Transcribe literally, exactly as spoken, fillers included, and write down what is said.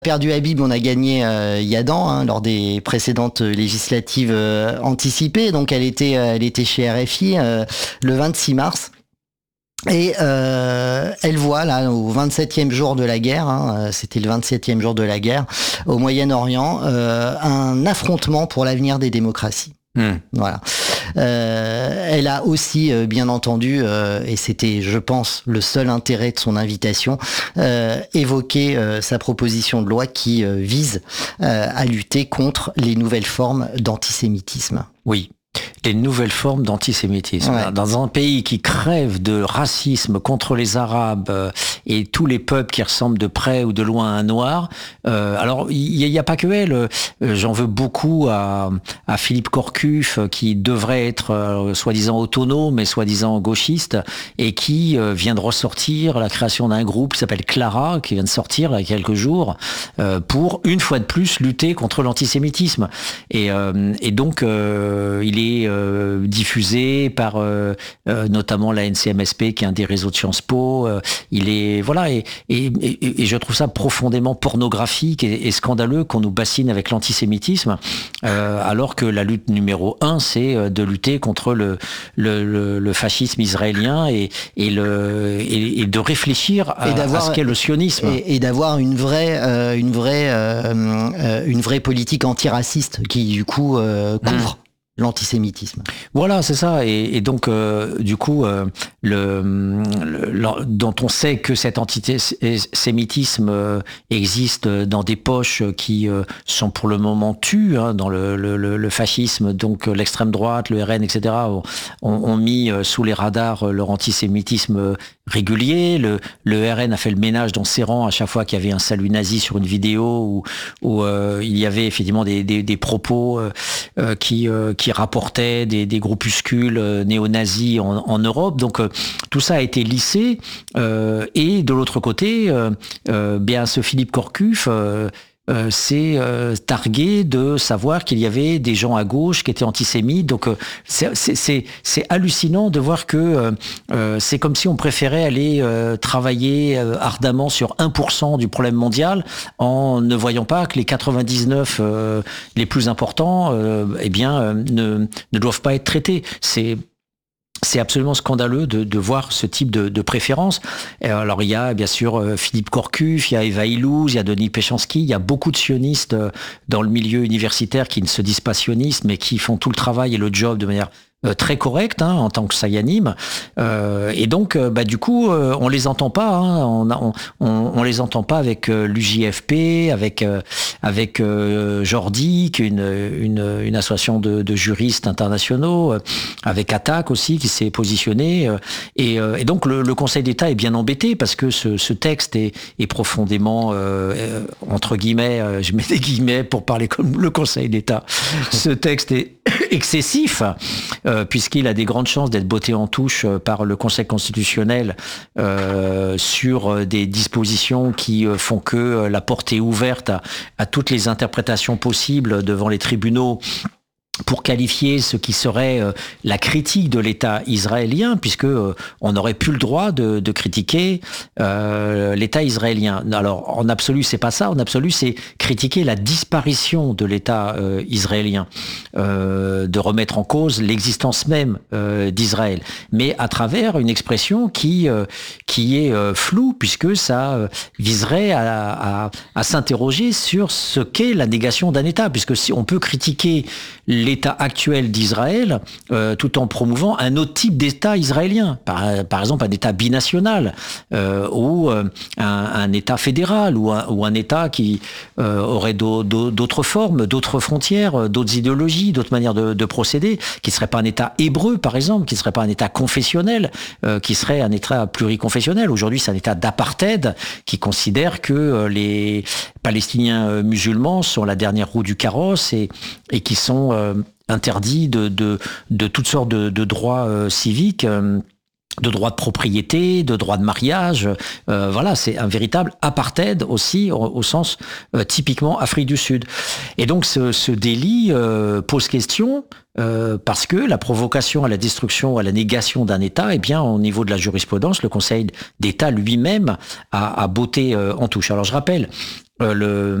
perdu Habib, on a gagné euh, Yadan hein, lors des précédentes législatives euh, anticipées. Donc elle était, euh, elle était chez R F I euh, le vingt-six mars. Et euh, elle voit là au vingt-septième jour de la guerre, hein, c'était le vingt-septième jour de la guerre au Moyen-Orient, euh, un affrontement pour l'avenir des démocraties. Mmh. Voilà. Euh, elle a aussi, euh, bien entendu, euh, et c'était, je pense, le seul intérêt de son invitation, euh, évoqué euh, sa proposition de loi qui euh, vise euh, à lutter contre les nouvelles formes d'antisémitisme. Oui. Les nouvelles formes d'antisémitisme. Ouais. Dans un pays qui crève de racisme contre les Arabes euh, et tous les peuples qui ressemblent de près ou de loin à un noir, euh, alors il n'y a, a pas que elle. Euh, j'en veux beaucoup à, à Philippe Corcuff, qui devrait être euh, soi-disant autonome mais soi-disant gauchiste, et qui euh, vient de ressortir la création d'un groupe qui s'appelle Clara, qui vient de sortir il y a quelques jours, euh, pour une fois de plus lutter contre l'antisémitisme. Et, euh, et donc euh, il est Euh, diffusé par euh, euh, notamment la N C M S P, qui est un des réseaux de Sciences Po. Euh, il est voilà et, et, et, et je trouve ça profondément pornographique et, et scandaleux qu'on nous bassine avec l'antisémitisme, euh, alors que la lutte numéro un, c'est de lutter contre le le, le, le fascisme israélien et, et le et, et de réfléchir à, et à ce qu'est le sionisme et, et d'avoir une vraie euh, une vraie euh, euh, une vraie politique antiraciste qui du coup euh, couvre. Mmh. L'antisémitisme. Voilà, c'est ça. Et, et donc, euh, du coup, euh, le, le, le, dont on sait que cet antisémitisme euh, existe dans des poches qui euh, sont pour le moment tues, hein, dans le, le, le fascisme, donc l'extrême droite, le R N, et cetera, ont, ont mis sous les radars leur antisémitisme régulier. Le, le R N a fait le ménage dans ses rangs à chaque fois qu'il y avait un salut nazi sur une vidéo où, où euh, il y avait effectivement des, des, des propos euh, qui, euh, qui rapportaient des, des groupuscules euh, néo-nazis en, en Europe. Donc euh, tout ça a été lissé. Euh, et de l'autre côté, euh, euh, bien ce Philippe Corcuff euh, Euh, c'est euh, targué de savoir qu'il y avait des gens à gauche qui étaient antisémites. Donc euh, c'est, c'est, c'est hallucinant de voir que euh, euh, c'est comme si on préférait aller euh, travailler euh, ardemment sur un pour cent du problème mondial en ne voyant pas que les quatre-vingt-dix-neuf euh, les plus importants euh, eh bien, euh, ne, ne doivent pas être traités. C'est C'est absolument scandaleux de, de voir ce type de, de préférence. Alors il y a bien sûr Philippe Corcuff, il y a Eva Illouz, il y a Denis Péchanski, il y a beaucoup de sionistes dans le milieu universitaire qui ne se disent pas sionistes, mais qui font tout le travail et le job de manière Euh, très correct hein, en tant que Sayanim, euh, et donc euh, bah du coup euh, on les entend pas, hein, on, on, on, on les entend pas avec euh, l'U J F P, avec euh, avec euh, Jordi, qui est une une, une association de, de juristes internationaux, euh, avec Attac aussi qui s'est positionné, euh, et, euh, et donc le, le Conseil d'État est bien embêté parce que ce, ce texte est, est profondément euh, entre guillemets, euh, je mets des guillemets pour parler comme le Conseil d'État, ce texte est excessif. Euh, puisqu'il a des grandes chances d'être botté en touche par le Conseil constitutionnel euh, sur des dispositions qui font que la porte est ouverte à, à toutes les interprétations possibles devant les tribunaux pour qualifier ce qui serait euh, la critique de l'État israélien, puisque euh, on n'aurait plus le droit de, de critiquer euh, l'État israélien. Alors en absolu, c'est pas ça. En absolu, c'est critiquer la disparition de l'État euh, israélien, euh, de remettre en cause l'existence même euh, d'Israël, mais à travers une expression qui euh, qui est euh, floue, puisque ça euh, viserait à, à, à s'interroger sur ce qu'est la négation d'un État, puisque si on peut critiquer l'État actuel d'Israël, euh, tout en promouvant un autre type d'État israélien, par, par exemple un État binational, euh, ou euh, un, un État fédéral, ou un, ou un État qui euh, aurait d'au, d'au, d'autres formes, d'autres frontières, d'autres idéologies, d'autres manières de, de procéder, qui ne serait pas un État hébreu, par exemple, qui ne serait pas un État confessionnel, euh, qui serait un État pluriconfessionnel. Aujourd'hui, c'est un État d'apartheid qui considère que euh, les Palestiniens euh, musulmans sont la dernière roue du carrosse et, et qui sont euh, interdits de, de, de toutes sortes de, de droits euh, civiques, euh, de droits de propriété, de droits de mariage. Euh, voilà, c'est un véritable apartheid aussi, au, au sens euh, typiquement Afrique du Sud. Et donc ce, ce délit euh, pose question euh, parce que la provocation à la destruction, à la négation d'un État, eh bien, au niveau de la jurisprudence, le Conseil d'État lui-même a, a botté euh, en touche. Alors je rappelle euh, le